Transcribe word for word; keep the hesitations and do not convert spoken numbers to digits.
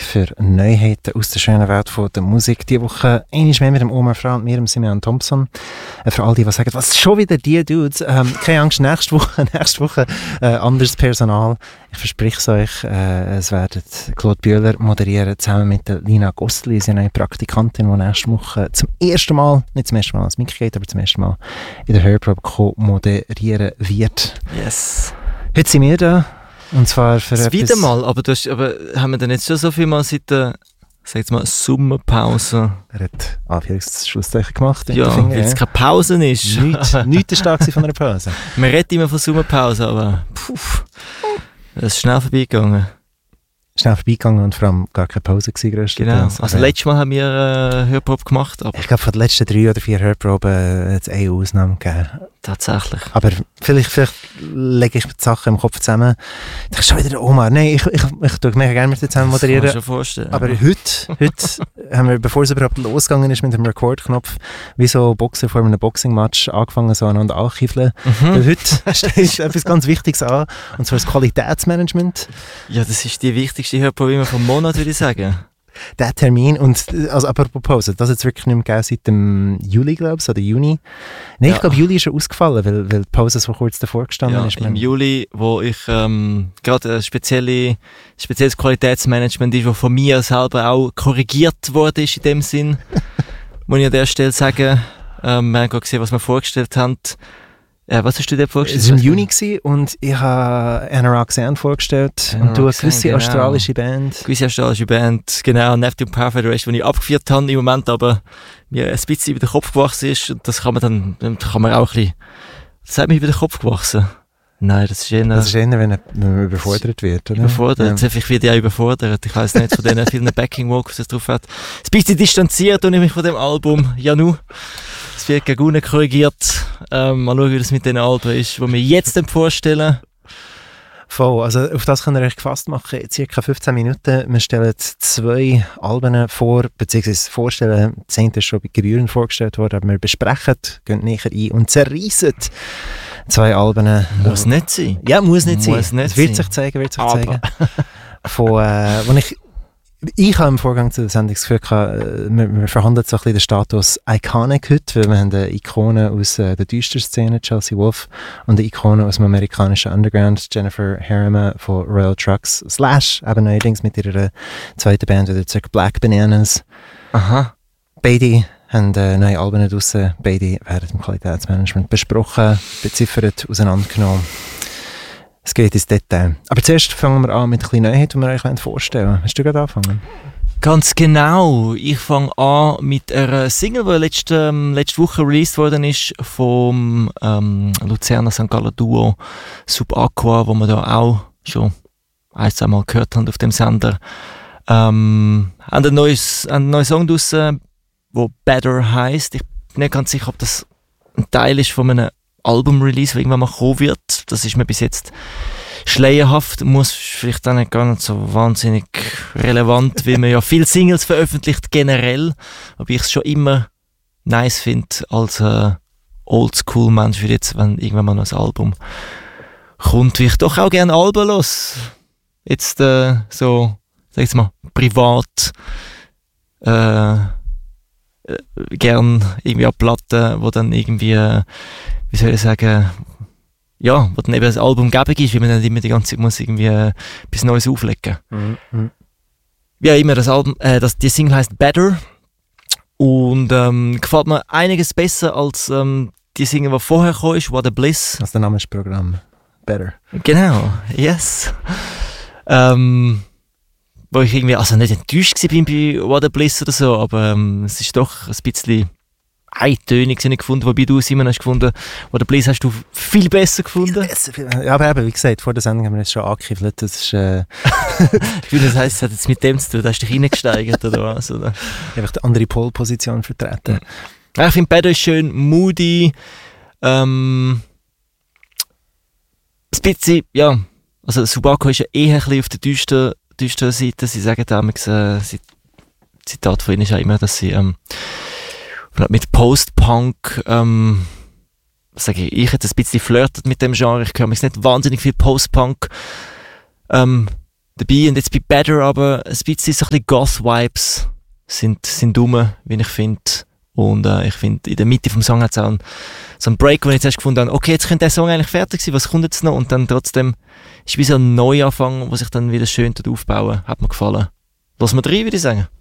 für Neuheiten aus der schönen Welt von der Musik. Diese Woche einmal mehr mit dem Omar Fra und mir, dem Simeon Thompson. Äh, für all die, die sagen, was, schon wieder die Dudes? Ähm, keine Angst, nächste Woche, nächste Woche äh, anderes Personal. Ich verspreche es euch, äh, es werden Claude Bühler moderieren, zusammen mit der Lina Gostli, sie ist eine Praktikantin, die nächste Woche zum ersten Mal, nicht zum ersten Mal als Mitglied, aber zum ersten Mal in der Hörprobe moderieren wird. Yes. Heute sind wir da, und zwar für das etwas... wieder mal, aber, du hast, aber haben wir denn jetzt schon so viel mal seit der, sag jetzt mal, Sommerpause? Er hat Anführungs-Schlusszeichen gemacht. Ja, weil es keine Pause ist. Nichts nicht stark von einer Pause. Man redet immer von Sommerpause, aber puh, das ist schnell vorbeigegangen. Schnell vorbeigegangen und vor allem gar keine Pause gewesen. Genau, also aber letztes Mal haben wir äh, Hörprobe gemacht. Aber ich glaube, von den letzten drei oder vier Hörproben hat es eine Ausnahme gegeben. Tatsächlich. Aber vielleicht, vielleicht lege ich die Sachen im Kopf zusammen. Ich dachte schon wieder der Omar. Nein, ich, ich, ich tue mega gerne mit dir zusammen moderieren. Das kann ich mir schon vorstellen. Aber heute, heute haben wir, bevor es überhaupt losgegangen ist mit dem Record-Knopf, wie so Boxer vor einem Boxing-Match angefangen, so aneinander anzukiefeln. Mhm. Weil heute steht etwas ganz Wichtiges an, und zwar das Qualitätsmanagement. Ja, das ist die wichtigste Hörprobe vom Monat, würde ich sagen. Der Termin, und also apropos Pause, das hat es wirklich nicht mehr gegeben seit dem Juli, glaube ich, oder Juni. Nein, ja. Ich glaube, Juli ist schon ausgefallen, weil, weil die Pause so kurz davor gestanden ja, ist. Im Juli, wo ich ähm, gerade ein spezielle, spezielles Qualitätsmanagement ist, das von mir selber auch korrigiert wurde, ist in dem Sinn, muss ich an der Stelle sagen. Ähm, wir haben gerade gesehen, was wir vorgestellt haben. Ja, was hast du dir vorgestellt? Es war im Juni gewesen, und ich habe Anorak-Zan vorgestellt. Anorak und du eine gewisse genau. australische Band. Eine gewisse australische Band, genau. Neptune Power Federation, die ich abgeführt habe im Moment, aber mir ein bisschen über den Kopf gewachsen ist. Und das kann man dann, dann kann man auch ein bisschen... Das hat mir über den Kopf gewachsen. Nein, das ist eher... Das ist eher, wenn man überfordert wird, oder? Überfordert. Ja. Vielleicht werde ich auch überfordert. Ich weiss nicht, von den vielen Backing-Vocals, die es drauf hat. Ein bisschen distanziert und ich mich von dem Album Janu. Es wird gegen unten korrigiert. Ähm, mal schauen, wie das mit den Alben ist, die wir jetzt vorstellen. Voll, also auf das könnt ihr euch gefasst machen. In circa fünfzehn Minuten. Wir stellen zwei Alben vor, beziehungsweise vorstellen. Das eine ist schon bei Gebühren vorgestellt worden, aber wir besprechen, gehen näher ein und zerreißen zwei Alben. Muss nicht sein. Ja, muss nicht muss sein. Nicht es wird sein. sich zeigen, wird sich aber. zeigen. Von, äh, wo ich Ich habe im Vorgang zu der Sendung das Gefühl gehabt, wir, wir verhandeln so ein bisschen den Status Iconic heute, weil wir haben eine Ikone aus äh, der Düster-Szene, Chelsea Wolfe, und eine Ikone aus dem amerikanischen Underground, Jennifer Harriman von Royal Trucks, slash eben neuerdings mit ihrer zweiten Band, wieder zurück, Black Bananas. Aha. Beide haben äh, neue Alben draussen, beide werden im Qualitätsmanagement besprochen, beziffert, auseinandergenommen. Es geht ins Detail. Aber zuerst fangen wir an mit ein bisschen Neuheit, die wir euch vorstellen wollen. Hast du gerade angefangen? Ganz genau. Ich fange an mit einer Single, die letzte, ähm, letzte Woche released worden ist vom ähm, Luzerner Sankt Galler Duo Subaqua, wo wir da auch schon ein, zwei Mal gehört haben auf dem Sender. Ähm, haben ein neues, einen neuen Song draussen, der Better heisst. Ich bin nicht ganz sicher, ob das ein Teil ist von einem Album-Release, der irgendwann mal kommen wird. Das ist mir bis jetzt schleierhaft, muss vielleicht auch nicht gar nicht so wahnsinnig relevant, weil man ja viele Singles veröffentlicht generell, aber ich es schon immer nice finde als äh, Oldschool-Mensch, für jetzt, wenn irgendwann mal noch ein Album kommt, wie ich doch auch gerne Alben los. Jetzt äh, so, sag ich mal, privat äh, äh, gern irgendwie an Platten, wo dann irgendwie äh, wie soll ich sagen, ja, wo dann eben ein Album gäbig ist, weil man dann immer die ganze Zeit muss irgendwie äh, etwas Neues auflegen. Mhm. Ja, immer das Album, äh, das, die Single heisst Better und ähm, gefällt mir einiges besser als ähm, die Single, die vorher kam, ist What a Bliss. Das ist der Name des Programms. Better. Genau, yes. Ähm, wo ich irgendwie, also nicht enttäuscht war bei What a Bliss oder so, aber ähm, es ist doch ein bisschen eintönig sind gefunden, wobei du es immer hast gefunden, oder Bliss hast du viel besser gefunden. Viel besser, viel, ja, aber eben, wie gesagt, vor der Sendung haben wir das schon angekifelt. Das ist, äh ich finde, das heisst, es hat jetzt mit dem zu tun, da hast du dich reingesteigert oder was? Oder? Einfach die andere Pole-Position vertreten. Ja, ich finde, Better ist schön moody, ähm, ein bisschen, ja, also Subaqua ist ja eher ein bisschen auf der düsteren, düsteren Seite. Sie sagen damals, äh, Zitat von ihnen ist ja immer, dass sie ähm, mit Post-Punk, ähm, sage ich, ich hätte ein bisschen flirtet mit dem Genre. Ich höre mich nicht wahnsinnig viel Post-Punk ähm, dabei. Und jetzt bei Better aber ein bisschen so ein bisschen Goth-Vibes sind, sind rum, wie ich finde. Und äh, ich finde, in der Mitte vom Song hat es auch einen, so einen Break, wo ich jetzt erst gefunden habe, okay, jetzt könnte der Song eigentlich fertig sein, was kommt jetzt noch? Und dann trotzdem ist wie so ein Neuanfang, der sich dann wieder schön aufbauen. Hat mir gefallen. Lass mal rein, würde ich sagen.